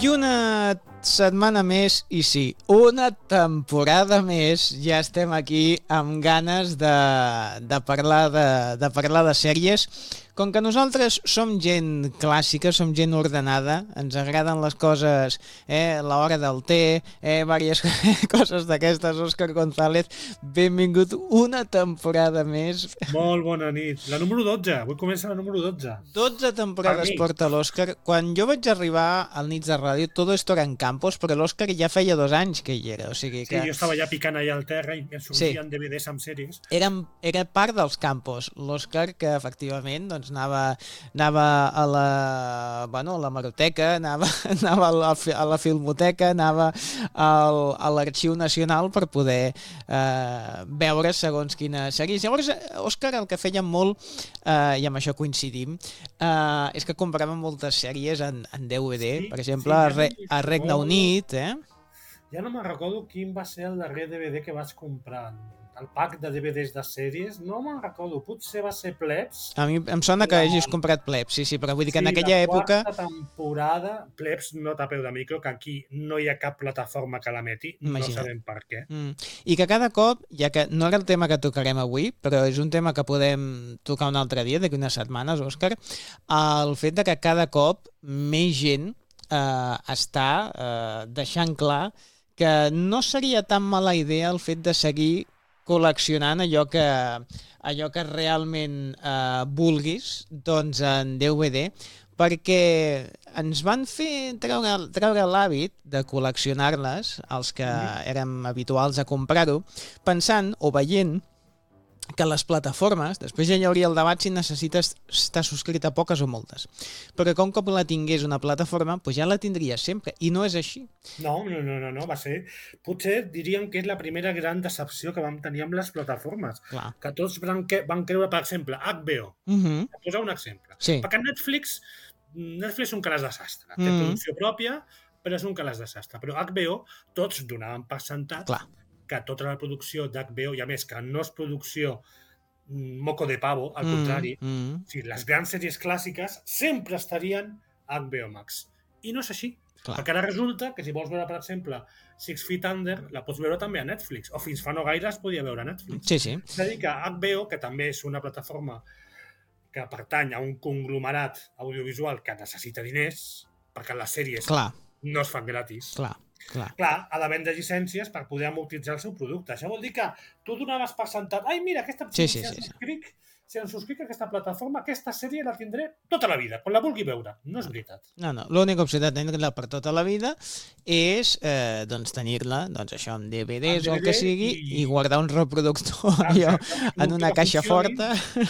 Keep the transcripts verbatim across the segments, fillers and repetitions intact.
I una setmana més, i sí, una temporada més, ja estem aquí amb ganes de, de, parlar, de, de parlar de sèries. Com que nosaltres som gent clàssica, som gent ordenada, ens agraden les coses, eh, l'hora del té, eh, diverses coses d'aquestes, Òscar González, benvingut una temporada més. Molt bona nit. La número dotze, avui comença la número dotze. dotze temporades porta l'Òscar. Quan jo vaig arribar al Nits de Ràdio, todo esto era en Campos, però l'Òscar ja feia dos anys que hi era. O sigui que... Sí, jo estava ja picant allà al terra i em sortien sí. D V Ds amb sèries. Era, era part dels Campos. L'Òscar, que efectivament doncs, anava, anava a la, bueno, a la Maroteca, anava, anava a, la, a la Filmoteca, anava al, a l'Arxiu Nacional per poder eh, veure segons quines sèries. Llavors, Òscar el que feia molt, eh, i amb això coincidim, eh, és que comprava moltes sèries en, en D V D, sí, per exemple, sí, a, Re, a Regne Unit, eh? Ja no me'n recordo quin va ser el darrer D V D que vaig comprar. El pack de D V Ds de sèries, no me'n recordo, potser va ser Plebs. A mi em sona que hagis comprat Plebs, sí, sí, però vull dir que sí, en aquella època... Sí, la quarta temporada, Plebs, no tapeu de micro, que aquí no hi ha cap plataforma que l'emeti, no sabem per què. Mm. I que cada cop, ja que no era el tema que tocarem avui, però és un tema que podem tocar un altre dia, d'aquí unes setmanes, Òscar, el fet de que cada cop més gent eh, està eh, deixant clar que no seria tan mala idea el fet de seguir col·leccionant allò que, allò que realment eh, vulguis doncs en D V D, perquè ens van fer treure, treure l'hàbit de col·leccionar-les, els que érem habituals a comprar-ho, pensant o veient que les plataformes, després ja hi hauria el debat si necessites estar subscrit a poques o moltes, però com que la tingués una plataforma, doncs ja la tindries sempre, i no és així. No, no, no, no, no, va ser... Potser diríem que és la primera gran decepció que vam tenir amb les plataformes. Clar. Que tots van, que, van creure, per exemple, H B O. Uh-huh. Per posar un exemple. Sí. Perquè Netflix, Netflix és un calaix desastre. Té uh-huh. producció pròpia, però és un calaix desastre. Però H B O, tots donaven per sentat Clar. que tota la producció d'H B O, i a més que no és producció moco de pavo, al mm, contrari, mm. o sigui, les grans sèries clàssiques sempre estarien a H B O Max. I no és així. Clar. Perquè ara resulta que si vols veure, per exemple, Six Feet Under, la pots veure també a Netflix, o fins fa no gaire es podia veure a Netflix. Sí, sí. És a dir, que H B O, que també és una plataforma que pertany a un conglomerat audiovisual que necessita diners, perquè les sèries Clar. no es fan gratis. Clar. Clar. Clar, ha de vendre llicències per poder amortitzar el seu producte. Això vol dir que tu donaves per sentat, ai, mira, aquesta, sí, si, sí, si, sí. subscric, si em subscric a aquesta plataforma, aquesta sèrie la tindré tota la vida, quan la vulgui veure. No és veritat. No, no. L'única opció de tenir-la per tota la vida és eh, doncs, tenir-la doncs, això en D V Ds o el que sigui i, i guardar un reproductor allò, en una caixa forta.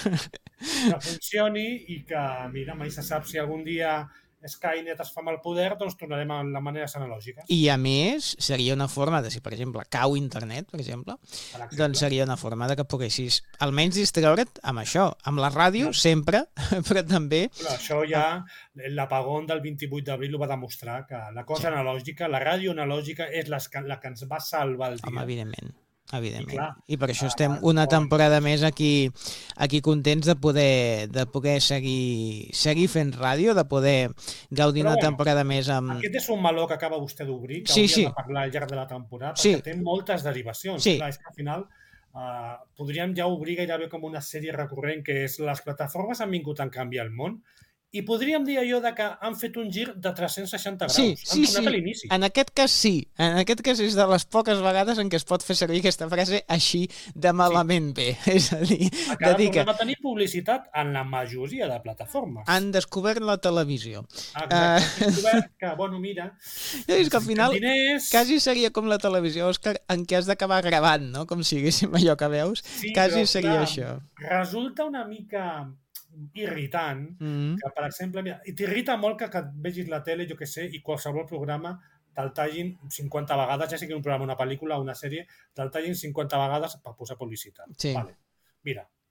Que funcioni i que, mira, mai se sap si algun dia Skynet es fa amb el poder, doncs tornarem a la manera analògica. I a més, seria una forma de, si per exemple cau internet, per exemple, per exemple, doncs seria una forma de que poguessis almenys distreure't amb això, amb la ràdio, no. sempre, però també... Però això ja, l'apagón del vint-i-vuit d'abril ho va demostrar, que la cosa sí. analògica, la ràdio analògica és la que, la que ens va salvar el dia. Home, evidentment. evidentment. I, clar, I per això estem una temporada més aquí aquí contents de poder de poder seguir seguir fent ràdio, de poder gaudir Però una bueno, temporada més amb... Aquest és un meló que acaba vostè d'obrir, que sí, hauríem sí. de parlar al llarg de la temporada, sí. perquè té moltes derivacions. Sí. Clar, és que al final uh, podríem ja obrir gairebé com una sèrie recurrent, que és les plataformes han vingut a canviar el món, i podríem dir allò de que han fet un gir de tres-cents seixanta graus. Sí, sí, han tornat sí. a l'inici. En aquest cas sí. En aquest cas és de les poques vegades en què es pot fer servir aquesta frase així de malament sí. bé. És a dir, Encara de dir que... tornem a tenir publicitat en la majoria de plataformes. Han descobert la televisió. Exacte. Uh... Han descobert que, bueno, mira... No, és que al final diners... quasi seria com la televisió, Òscar, en què has d'acabar gravant, no? Com si haguéssim allò que veus. Sí, quasi però, seria clar, això. Resulta una mica... irritant, mm-hmm. que per exemple, mira, i t'irrita molt que, que et vegis la tele, jo que sé, i qualsevol programa te'l tallin cinquanta vegades, ja sigui un programa, una pel·lícula o una sèrie, te'l tallin cinquanta vegades per posar publicitat. Sí. Vale. Mira,